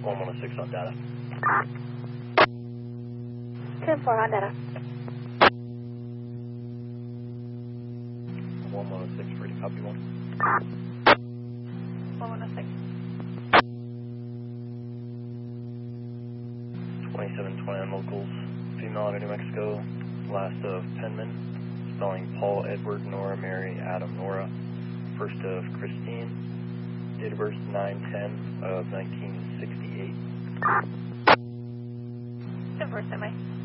1106 on data. 10-4 on data. 1106, ready, copy 1. 1106. 2720 on locals, female out of New Mexico, last of Penman, spelling Paul, Edward, Nora, Mary, Adam, Nora, first of Christine, date of birth 9/10 of 1968. 10-4 semi.